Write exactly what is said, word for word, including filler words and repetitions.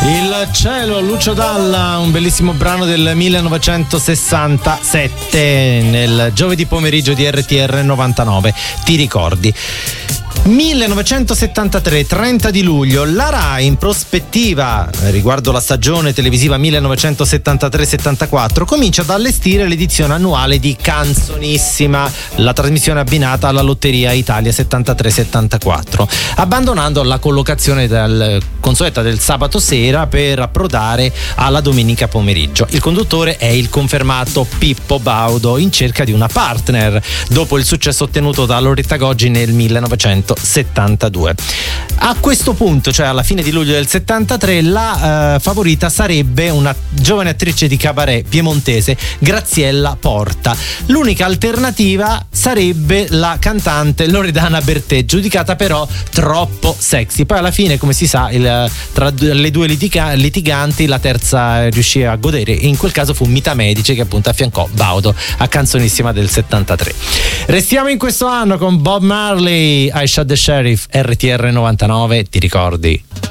Il cielo, Lucio Dalla, un bellissimo brano del millenovecentosessantasette nel giovedì pomeriggio di R T R novantanove, ti ricordi? millenovecentosettantatré, trenta di luglio, la Rai in prospettiva riguardo la stagione televisiva millenovecentosettantatré settantaquattro comincia ad allestire l'edizione annuale di Canzonissima, la trasmissione abbinata alla Lotteria Italia settantatré settantaquattro, abbandonando la collocazione del consueta del sabato sera per approdare alla domenica pomeriggio. Il conduttore è il confermato Pippo Baudo, in cerca di una partner dopo il successo ottenuto da Loretta Goggi nel millenovecentosettantadue. A questo punto, cioè alla fine di luglio del settantatré, la eh, favorita sarebbe una giovane attrice di cabaret piemontese, Graziella Porta. L'unica alternativa sarebbe la cantante Loredana Bertè, giudicata però troppo sexy. Poi alla fine, come si sa, il, tra le due litiga- litiganti la terza riuscì a godere, e in quel caso fu Mita Medici, che appunto affiancò Baudo a Canzonissima del settantatré. Restiamo in questo anno con Bob Marley, I Shot the Sheriff, R T R novantanove, ti ricordi?